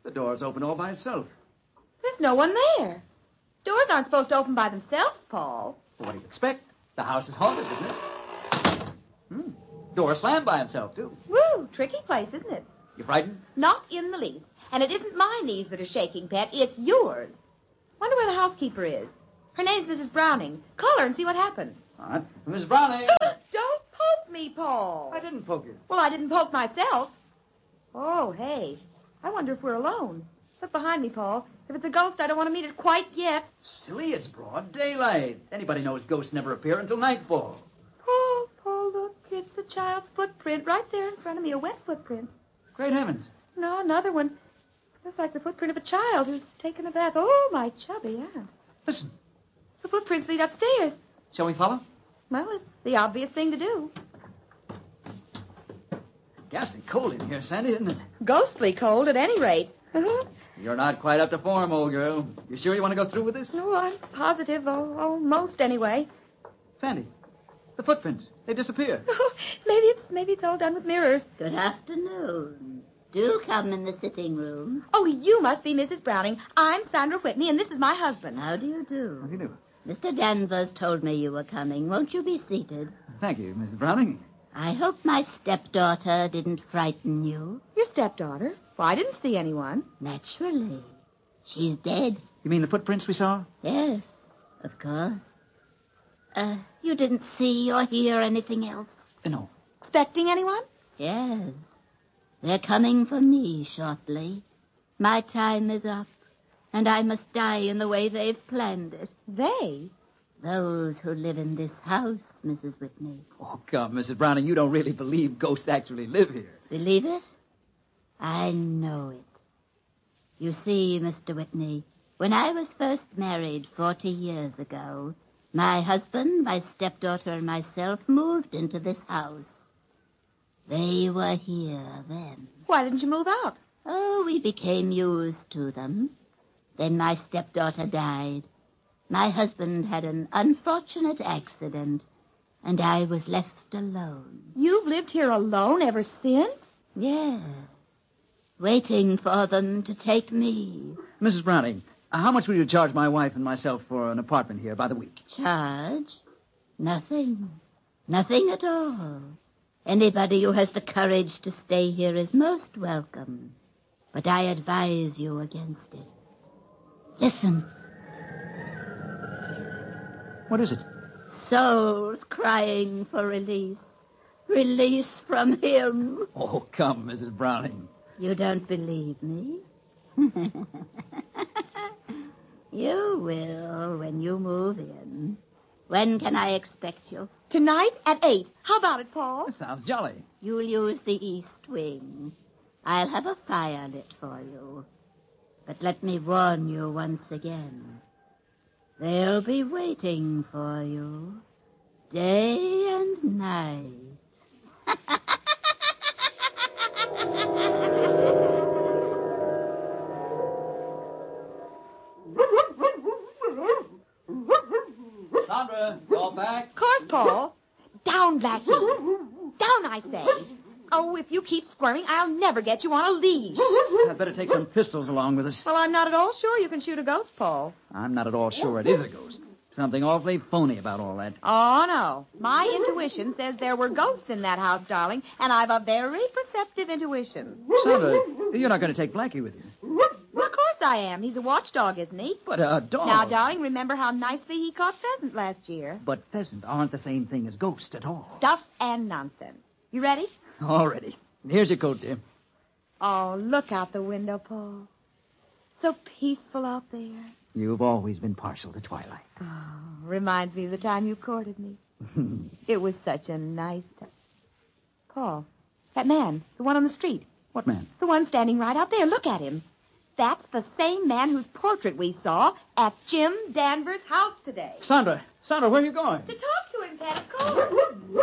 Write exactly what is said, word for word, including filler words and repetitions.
The door's open all by itself. There's no one there. Doors aren't supposed to open by themselves, Paul. Well, what do you expect? The house is haunted, isn't it? Hmm. Door slammed by himself, too. Woo, tricky place, isn't it? You frightened? Not in the least. And it isn't my knees that are shaking, Pet. It's yours. Wonder where the housekeeper is. Her name's Missus Browning. Call her and see what happens. All right. Miss Browning. Don't poke me, Paul. I didn't poke you. Well, I didn't poke myself. Oh, hey. I wonder if we're alone. Look behind me, Paul. If it's a ghost, I don't want to meet it quite yet. Silly, it's broad daylight. Anybody knows ghosts never appear until nightfall. Paul, Paul, look. It's a child's footprint right there in front of me, a wet footprint. Great heavens. No, another one. Looks like the footprint of a child who's taken a bath. Oh, my chubby aunt. Listen. The footprints lead upstairs. Shall we follow? Well, it's the obvious thing to do. Ghastly cold in here, Sandy, isn't it? Ghostly cold, at any rate. Uh-huh. You're not quite up to form, old girl. You sure you want to go through with this? No, I'm positive. Oh, almost, anyway. Sandy, the footprints. They disappear. Oh, maybe it's maybe it's all done with mirrors. Good afternoon. Do come in the sitting room. Oh, you must be Missus Browning. I'm Sandra Whitney, and this is my husband. How do you do? How do you do? Mister Danvers told me you were coming. Won't you be seated? Thank you, Missus Browning. I hope my stepdaughter didn't frighten you. Your stepdaughter? Well, I didn't see anyone. Naturally. She's dead. You mean the footprints we saw? Yes, of course. Uh, you didn't see or hear anything else? Uh, no. Expecting anyone? Yes. They're coming for me shortly. My time is up, and I must die in the way they've planned it. They? Those who live in this house, Missus Whitney. Oh, come, Missus Browning, you don't really believe ghosts actually live here. Believe it? I know it. You see, Mister Whitney, when I was first married forty years ago, my husband, my stepdaughter, and myself moved into this house. They were here then. Why didn't you move out? Oh, we became used to them. Then my stepdaughter died. My husband had an unfortunate accident, and I was left alone. You've lived here alone ever since? Yes. Waiting for them to take me. Missus Browning, how much will you charge my wife and myself for an apartment here by the week? Charge? Nothing. Nothing at all. Anybody who has the courage to stay here is most welcome. But I advise you against it. Listen. What is it? Souls crying for release. Release from him. Oh, come, Missus Browning. You don't believe me? You will when you move in. When can I expect you? Tonight at eight. How about it, Paul? That sounds jolly. You'll use the east wing. I'll have a fire lit for you. But let me warn you once again. They'll be waiting for you day and night. Sandra, you're back. Of course, Paul. Down, Blackie. Down, I say. Oh, if you keep squirming, I'll never get you on a leash. I'd better take some pistols along with us. Well, I'm not at all sure you can shoot a ghost, Paul. I'm not at all sure it is a ghost. Something awfully phony about all that. Oh, no. My intuition says there were ghosts in that house, darling, and I've a very perceptive intuition. Sandra, you're not going to take Blackie with you. Well, of course I am. He's a watchdog, isn't he? But a dog. Now, darling, remember how nicely he caught pheasant last year. But pheasants aren't the same thing as ghosts at all. Stuff and nonsense. You ready? All ready. Here's your coat, dear. Oh, look out the window, Paul. So peaceful out there. You've always been partial to twilight. Oh, reminds me of the time you courted me. It was such a nice time. Paul, that man, the one on the street. What man? The one standing right out there. Look at him. That's the same man whose portrait we saw at Jim Danvers' house today. Sandra, Sandra, where are you going? To talk to him, Pat, of course.